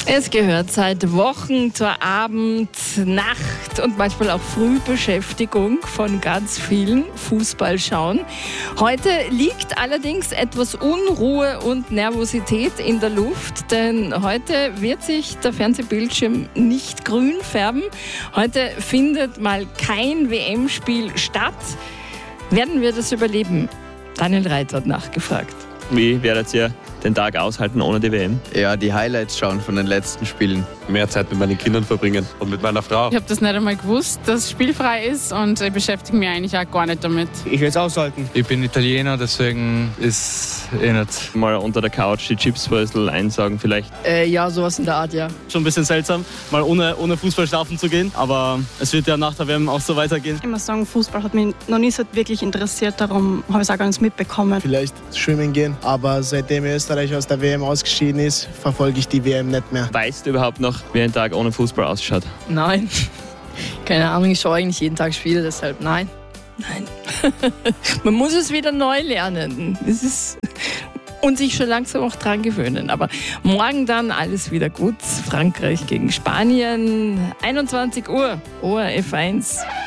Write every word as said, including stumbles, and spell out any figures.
Es gehört seit Wochen zur Abend-, Nacht- und manchmal auch Frühbeschäftigung von ganz vielen Fußball schauen. Heute liegt allerdings etwas Unruhe und Nervosität in der Luft, denn heute wird sich der Fernsehbildschirm nicht grün färben. Heute findet mal kein W M-Spiel statt. Werden wir das überleben? Daniel Reiter hat nachgefragt. Wie werdet ihr den Tag aushalten ohne die W M? Ja, die Highlights schauen von den letzten Spielen. Mehr Zeit mit meinen Kindern verbringen und mit meiner Frau. Ich habe das nicht einmal gewusst, dass es spielfrei ist und ich beschäftige mich eigentlich auch gar nicht damit. Ich will es aushalten. Ich bin Italiener, deswegen ist eh nicht. Mal unter der Couch die Chipsbrösel einsaugen vielleicht. Äh, ja, sowas in der Art, ja. Schon ein bisschen seltsam, mal ohne, ohne Fußball schlafen zu gehen, aber es wird ja nach der W M auch so weitergehen. Ich muss sagen, Fußball hat mich noch nie so wirklich interessiert, darum habe ich es auch gar nicht mitbekommen. Vielleicht schwimmen gehen, aber seitdem Österreich aus der W M ausgeschieden ist, verfolge ich die W M nicht mehr. Weißt du überhaupt noch, wie ein Tag ohne Fußball ausschaut? Nein. Keine Ahnung, ich schaue eigentlich jeden Tag Spiele, deshalb nein. Nein. Man muss es wieder neu lernen. Es ist und sich schon langsam auch dran gewöhnen. Aber morgen dann alles wieder gut. Frankreich gegen Spanien. einundzwanzig Uhr, O R F eins.